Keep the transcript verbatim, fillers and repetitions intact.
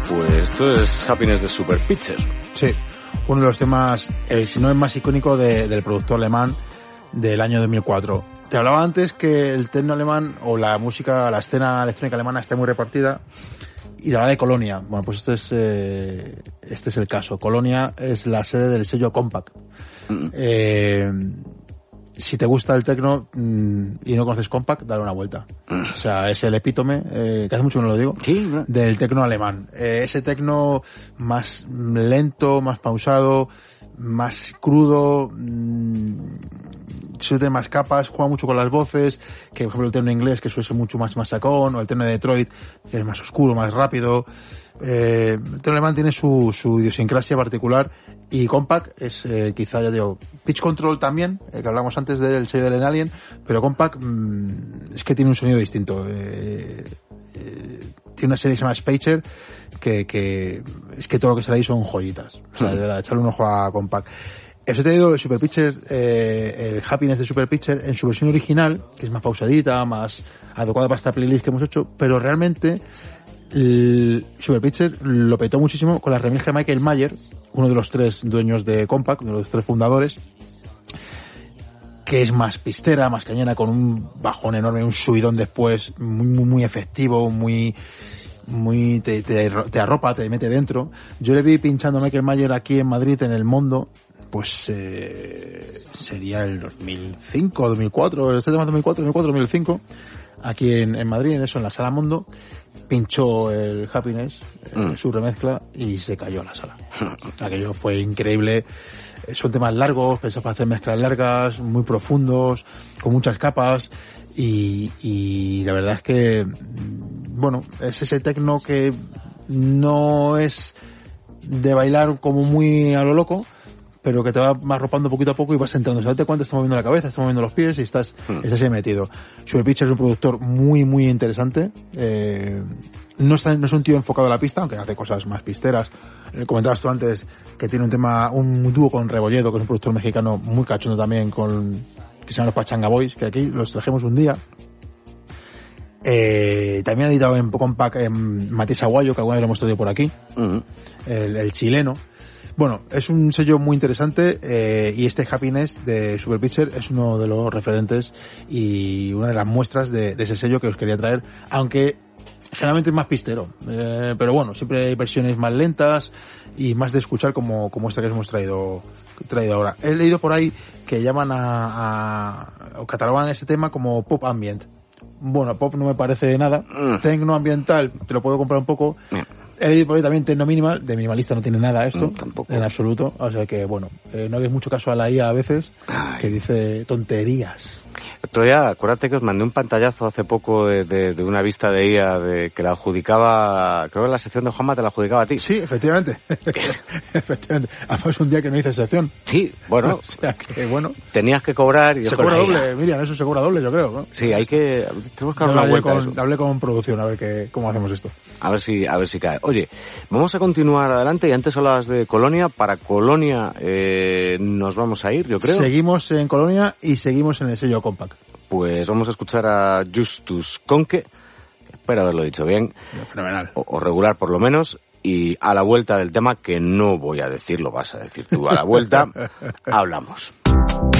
Pues esto es Happiness de Super Pitcher. Sí, uno de los temas, eh, si no es más icónico de, del productor alemán del año dos mil cuatro. Te hablaba antes que el techno alemán o la música, la escena electrónica alemana está muy repartida y te hablaba de Colonia. Bueno, pues este es eh, este es el caso. Colonia es la sede del sello Compact. Mm. Eh, si te gusta el techno mmm, y no conoces Compact, dale una vuelta. Mm. O sea, es el epítome, eh, que hace mucho que no lo digo, sí, del techno alemán. Eh, ese techno más lento, más pausado, más crudo, mmm, suele tener más capas, juega mucho con las voces, que por ejemplo el techno inglés, que suele ser mucho más masacón, o el techno de Detroit, que es más oscuro, más rápido. Eh, el techno alemán tiene su, su idiosincrasia particular, y Compact es eh, quizá, ya digo, Pitch Control también, eh, que hablamos antes del sello del Alien, pero Compact mmm, es que tiene un sonido distinto. Eh, eh, tiene una serie que se llama Spacer, que, que es que todo lo que sale ahí son joyitas. O sea, de verdad, echarle un ojo a Compact. Eso te digo, el Super Pitcher, eh, el Happiness de Super Pitcher, en su versión original, que es más pausadita, más adecuada para esta playlist que hemos hecho, pero realmente el Super Pitcher lo petó muchísimo con la remix de Michael Mayer, uno de los tres dueños de Compact, uno de los tres fundadores, que es más pistera, más cañera, con un bajón enorme, un subidón después, muy, muy, muy efectivo, muy, muy, te, te, te arropa, te mete dentro. Yo le vi pinchando a Michael Mayer aquí en Madrid, en el Mondo, pues eh, sería el dos mil cinco, dos mil cuatro, este tema dos mil cuatro, dos mil cuatro, dos mil cinco, aquí en, en Madrid, en eso, en la Sala Mondo, pinchó el Happiness, mm. eh, su remezcla, y se cayó la sala. Aquello fue increíble. Son temas largos, pensados para hacer mezclas largas, muy profundos, con muchas capas, y, y la verdad es que, bueno, es ese techno que no es de bailar como muy a lo loco, pero que te va más arropando poquito a poco y vas entrando. O sea, date cuenta, estás moviendo la cabeza, estás moviendo los pies y estás, hmm. estás ahí metido. Super Pitcher es un productor muy, muy interesante. Eh, no, está, no es un tío enfocado a la pista, aunque hace cosas más pisteras. Eh, comentabas tú antes que tiene un tema, un dúo con Rebolledo, que es un productor mexicano muy cachondo también, con, que se llaman los Pachanga Boys, que aquí los trajimos un día. Eh, también ha editado en Compact eh, Matías Aguayo, que alguna vez lo hemos traído por aquí, uh-huh. el, el chileno. Bueno, es un sello muy interesante, eh, y este Happiness de Super Pitcher es uno de los referentes y una de las muestras de, de ese sello que os quería traer, aunque generalmente es más pistero, eh, pero bueno, siempre hay versiones más lentas y más de escuchar como, como esta que os hemos traído, traído ahora. He leído por ahí que llaman a, a o catalogan este tema como pop ambient. Bueno, pop no me parece nada, mm. Tecno ambiental te lo puedo comprar un poco. Mm. He leído por ahí también techno minimal, de minimalista no tiene nada esto, no, tampoco. En absoluto, o sea que bueno, eh, no hagáis mucho caso a la I A a veces, Ay. que dice tonterías. Otro día, acuérdate que os mandé un pantallazo hace poco de, de, de una vista de I A de que la adjudicaba, creo que la sección de Juanma te la adjudicaba a ti. Sí, efectivamente. Efectivamente. Además un día que no hice sección. Sí, bueno. O sea que bueno. Tenías que cobrar y se cobra doble, Miriam, eso se cobra doble, yo creo, ¿no? Sí, hay que, tenemos que dar una vuelta con, a hablé con producción a ver qué, cómo hacemos esto. A ver si, a ver si cae. Oye, vamos a continuar adelante, y antes hablabas de Colonia. Para Colonia eh, nos vamos a ir, yo creo. Seguimos en Colonia y seguimos en el sello Compact. Pues vamos a escuchar a Justus Conque, espero haberlo dicho bien. Fenomenal. O, o regular por lo menos. Y a la vuelta del tema, que no voy a decir, lo vas a decir tú, a la vuelta, hablamos.